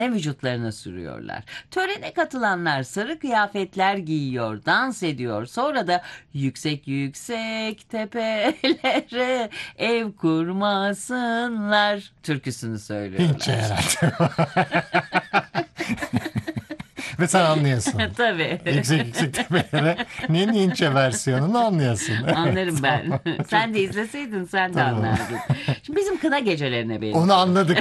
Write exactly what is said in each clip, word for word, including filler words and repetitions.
vücutlarına sürüyorlar. Törene katılanlar sarı kıyafetler giyiyor, dans ediyor. Sonra da yüksek yüksek tepelere ev kurmasınlar türküsünü Hintçe söylüyorlar. herhalde. Ve sen anlıyorsun. Tabii. Yüksek yüksek tepelere neyin Hintçe versiyonunu anlıyorsun. Evet, Anlarım ben. tamam. Sen de izleseydin sen de Tamam. anlardın. Şimdi bizim kına gecelerine benziyor. Onu anladık.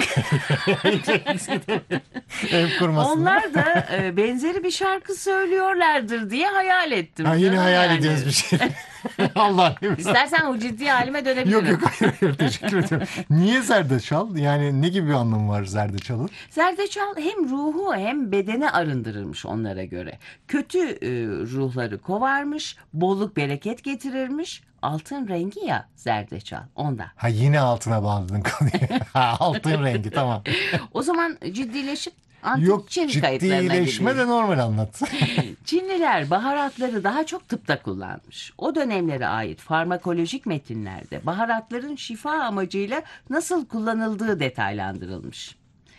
Yüksek yüksek tepelere ev kurmasın. Onlar da e, benzeri bir şarkı söylüyorlardır diye hayal ettim. Ha, yine canım hayal yani. ediyoruz bir şey. Allah ne İstersen o ciddi halime dönebilirim. Yok yok hayır, hayır teşekkür ederim. Niye zerdeçal? Yani ne gibi bir anlamı var zerdeçalın? Zerdeçal hem ruhu hem bedeni arındırırmış onlara göre. Kötü e, ruhları kovarmış, bolluk bereket getirirmiş. Altın rengi ya zerdeçal ondan. Ha yine altına bağladın konuyu. Ha, altın rengi tamam. O zaman ciddileşip antik Yok Çin kayıtlarına ciddileşme gideyim. de normal anlat. Çinliler baharatları daha çok tıpta kullanmış. O dönemlere ait farmakolojik metinlerde baharatların şifa amacıyla nasıl kullanıldığı detaylandırılmış.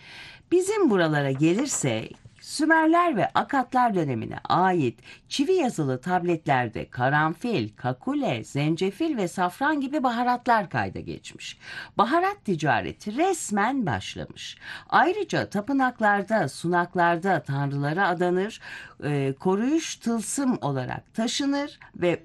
Bizim buralara gelirse Sümerler ve Akatlar dönemine ait çivi yazılı tabletlerde karanfil, kakule, zencefil ve safran gibi baharatlar kayda geçmiş. Baharat ticareti resmen başlamış. Ayrıca tapınaklarda, sunaklarda tanrılara adanır, e, koruyuş tılsım olarak taşınır ve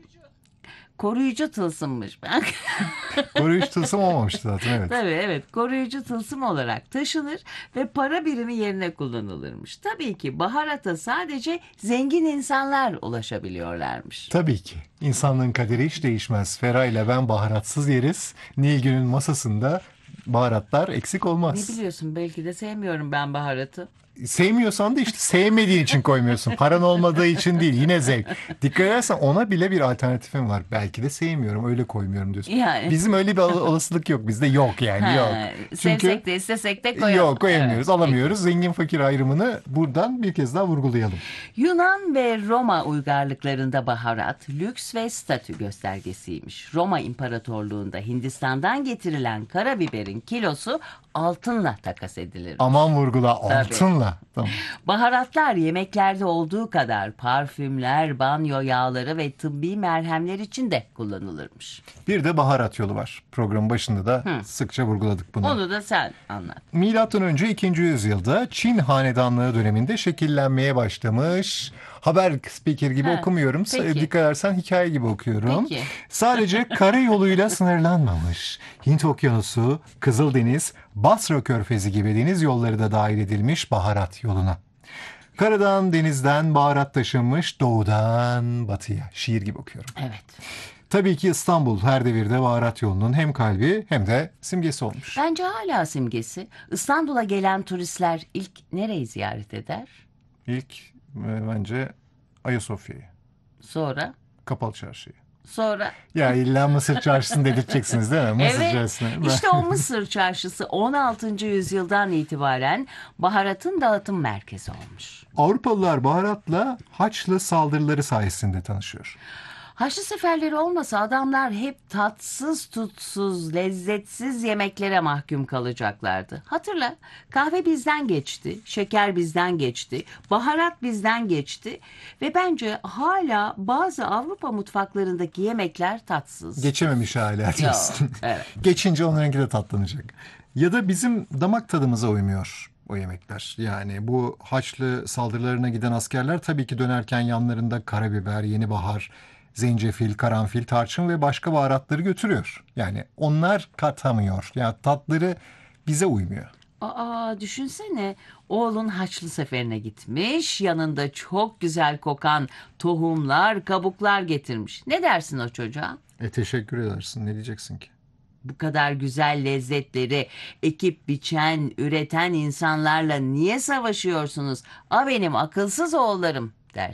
koruyucu tılsımmış. Ben Koruyuş tılsım olmamıştı zaten evet. Tabii evet koruyucu tılsım olarak taşınır ve para birimi yerine kullanılırmış. Tabii ki baharata sadece zengin insanlar ulaşabiliyorlarmış. Tabii ki. İnsanlığın kaderi hiç değişmez. Fera ile ben baharatsız yeriz. Nilgün'ün masasında baharatlar eksik Ne olmaz. biliyorsun belki de sevmiyorum ben baharatı. Sevmiyorsan da işte sevmediğin için koymuyorsun. Paran olmadığı için değil. Yine zevk. Dikkat edersen ona bile bir alternatifim var. Belki de sevmiyorum öyle koymuyorum diyorsun. Yani. Bizim öyle bir ol- olasılık yok. Bizde yok yani Ha, yok. Çünkü sevsek de istesek de koyalım. yok koyamıyoruz Evet, alamıyoruz. Zengin fakir ayrımını buradan bir kez daha vurgulayalım. Yunan ve Roma uygarlıklarında baharat lüks ve statü göstergesiymiş. Roma İmparatorluğu'nda Hindistan'dan getirilen karabiberin kilosu altınla takas edilir. Aman vurgula altınla. Tamam. Baharatlar yemeklerde olduğu kadar parfümler, banyo yağları ve tıbbi merhemler için de kullanılırmış. Bir de baharat yolu var. Programın başında da sıkça vurguladık bunu. Onu da sen anlat. Milattan önce ikinci yüzyılda Çin hanedanlığı döneminde şekillenmeye başlamış. Haber spiker gibi Ha, okumuyorum. peki. Dikkat edersen hikaye gibi okuyorum. Peki. Sadece kara yoluyla sınırlanmamış. Hint Okyanusu, Kızıldeniz, Basra Körfezi gibi deniz yolları da dahil edilmiş baharat yoluna. Karadan, denizden baharat taşınmış doğudan batıya. Şiir gibi okuyorum. Evet. Tabii ki İstanbul her devirde baharat yolunun hem kalbi hem de simgesi olmuş. Bence hala simgesi. İstanbul'a gelen turistler ilk nereyi ziyaret eder? İlk e, bence Ayasofya'yı, Sonra? Kapalı Çarşı'yı. Sonra? Ya illa Mısır Çarşısı'nı dedirteceksiniz değil mi? Mısır Evet, Çarşısı'nı. işte o Mısır çarşısı on altıncı yüzyıldan itibaren baharatın dağıtım merkezi olmuş. Avrupalılar baharatla Haçlı saldırıları sayesinde tanışıyor. Haçlı seferleri olmasa adamlar hep tatsız tutsuz, lezzetsiz yemeklere mahkum kalacaklardı. Hatırla, kahve bizden geçti, şeker bizden geçti, baharat bizden geçti ve bence hala bazı Avrupa mutfaklarındaki yemekler tatsız. Geçememiş hala diyorsun. Yok, evet. Geçince onlarınki de tatlanacak. Ya da bizim damak tadımıza uymuyor o yemekler. Yani bu Haçlı saldırılarına giden askerler tabii ki dönerken yanlarında karabiber, yeni bahar, zencefil, karanfil, tarçın ve başka baharatları götürüyor. Yani onlar katamıyor. Yani tatları bize uymuyor. Aa, düşünsene oğlun Haçlı seferine gitmiş, yanında çok güzel kokan tohumlar, kabuklar getirmiş. Ne dersin o çocuğa? E teşekkür edersin. Ne diyeceksin ki? Bu kadar güzel lezzetleri ekip biçen, üreten insanlarla niye savaşıyorsunuz? A benim akılsız oğullarım dersin.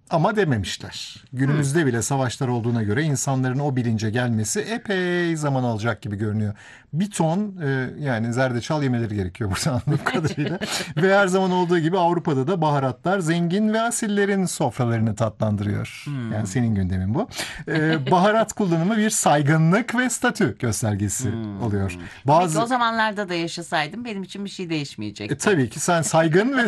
Ama dememişler. Günümüzde bile savaşlar olduğuna göre insanların o bilince gelmesi epey zaman alacak gibi görünüyor. Bir ton e, yani zerdeçal yemeleri gerekiyor burada anladığım kadarıyla. Ve her zaman olduğu gibi Avrupa'da da baharatlar zengin ve asillerin sofralarını tatlandırıyor. Yani senin gündemin bu. E, baharat kullanımı bir saygınlık ve statü göstergesi oluyor. Belki Bazı o zamanlarda da yaşasaydım benim için bir şey değişmeyecekti. e, tabii ki sen saygın ve